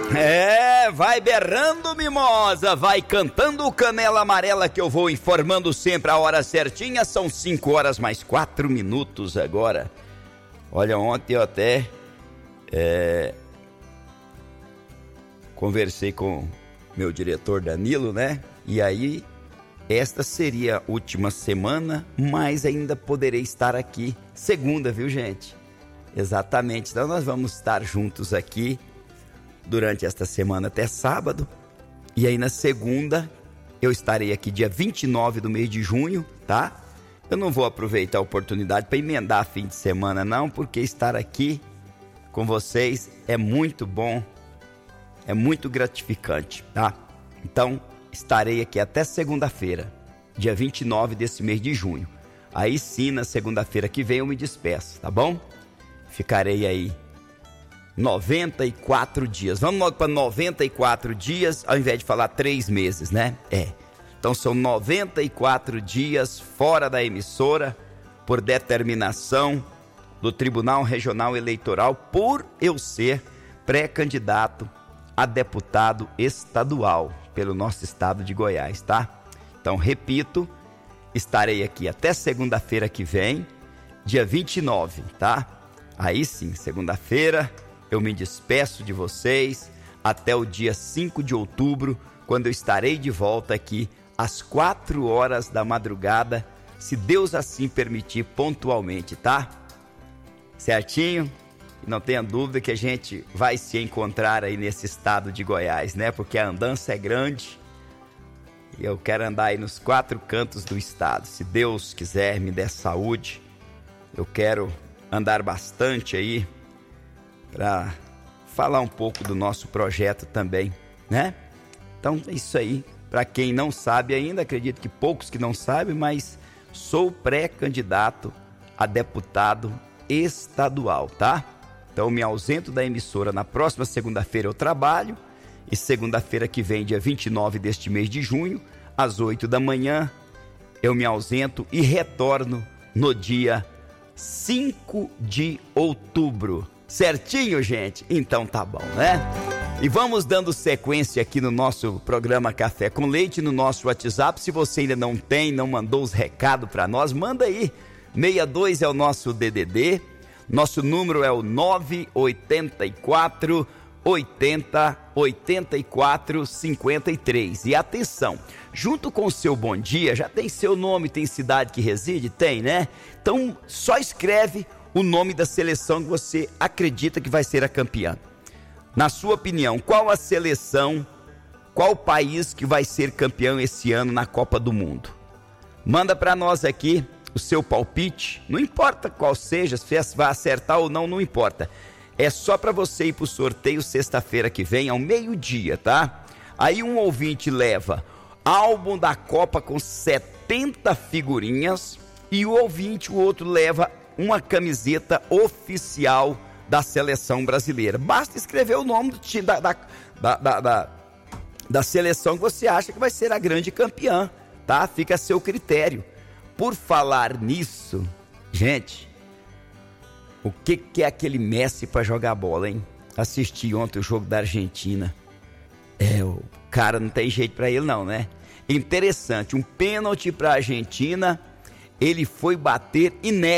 Vai berrando mimosa, vai cantando canela amarela, que eu vou informando sempre a hora certinha. São 5 horas mais 4 minutos agora. Olha, ontem eu até conversei com meu diretor Danilo, né? E aí, esta seria a última semana, mas ainda poderei estar aqui segunda, viu, gente? Exatamente, então nós vamos estar juntos aqui durante esta semana até sábado. E aí na segunda eu estarei aqui dia 29 do mês de junho, tá? Eu não vou aproveitar a oportunidade para emendar fim de semana não, porque estar aqui com vocês é muito bom, é muito gratificante, tá? Então estarei aqui até segunda-feira, dia 29 desse mês de junho. Aí sim, na segunda-feira que vem eu me despeço, tá bom? Ficarei aí 94 dias. Vamos logo para 94 dias, ao invés de falar 3 meses, né? Então são 94 dias fora da emissora, por determinação do Tribunal Regional Eleitoral, por eu ser pré-candidato a deputado estadual pelo nosso estado de Goiás, tá? Então, repito, estarei aqui até segunda-feira que vem, dia 29, tá? Aí sim, segunda-feira, eu me despeço de vocês até o dia 5 de outubro, quando eu estarei de volta aqui às 4 horas da madrugada, se Deus assim permitir, pontualmente, tá? Certinho? E não tenha dúvida que a gente vai se encontrar aí nesse estado de Goiás, né? Porque a andança é grande e eu quero andar aí nos 4 cantos do estado. Se Deus quiser me der saúde, eu quero andar bastante aí para falar um pouco do nosso projeto também, né? Então é isso aí. Para quem não sabe ainda, acredito que poucos que não sabem, mas sou pré-candidato a deputado estadual, tá? Então me ausento da emissora. Na próxima segunda-feira eu trabalho e segunda-feira que vem, dia 29 deste mês de junho, às 8 da manhã, eu me ausento e retorno no dia 5 de outubro. Certinho, gente? Então tá bom, né? E vamos dando sequência aqui no nosso programa Café com Leite, no nosso WhatsApp. Se você ainda não tem, não mandou os recados para nós, manda aí. 62 é o nosso DDD. Nosso número é o 984 80 84 53. E atenção, junto com o seu bom dia, já tem seu nome, tem cidade que reside? Tem, né? Então só escreve o nome da seleção que você acredita que vai ser a campeã. Na sua opinião, qual a seleção, qual país que vai ser campeão esse ano na Copa do Mundo? Manda para nós aqui o seu palpite, não importa qual seja, se vai acertar ou não, não importa. É só para você ir pro sorteio sexta-feira que vem, ao meio-dia, tá? Aí um ouvinte leva álbum da Copa com 70 figurinhas e o outro leva uma camiseta oficial da seleção brasileira. Basta escrever o nome do time da seleção que você acha que vai ser a grande campeã, tá? Fica a seu critério. Por falar nisso, gente, o que é aquele Messi para jogar bola, hein? Assisti ontem o jogo da Argentina. O cara não tem jeito para ele não, né? Interessante, um pênalti para a Argentina, ele foi bater inédito.